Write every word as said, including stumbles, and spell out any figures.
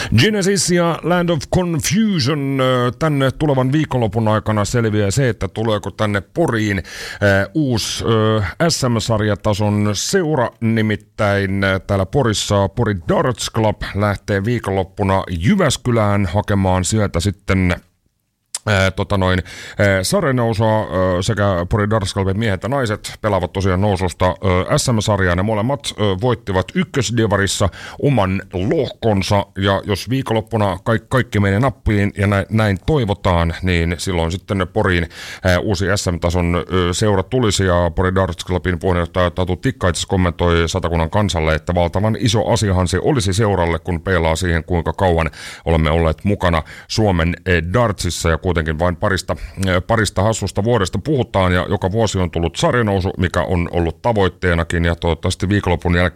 Genesis ja Land of Confusion. Tänne tulevan viikonlopun aikana selviää se, että tuleeko tänne Poriin uusi S M-sarjatason seura. Nimittäin täällä Porissa Pori Darts Club lähtee viikonloppuna Jyväskylään hakemaan sieltä sitten Ää, tota noin, ää, sarjanousua ää, sekä Pori Darts Clubin miehet ja naiset pelaavat tosiaan noususta ää, S M-sarjaa. Ne molemmat ää, voittivat ykkösdivarissa oman lohkonsa, ja jos viikonloppuna ka- kaikki menee nappiin ja näin, näin toivotaan, niin silloin sitten Poriin ää, uusi S M-tason ää, seura tulisi, ja Pori Darts Clubin puheenjohtaja Tatu Tikka itse kommentoi Satakunnan kansalle, että valtavan iso asiahan se olisi seuralle, kun peilaa siihen, kuinka kauan olemme olleet mukana Suomen ää, dartsissa, ja kuitenkin vain parista, parista hassusta vuodesta puhutaan, ja joka vuosi on tullut sarjanousu, mikä on ollut tavoitteenakin, ja toivottavasti viikonlopun jäl-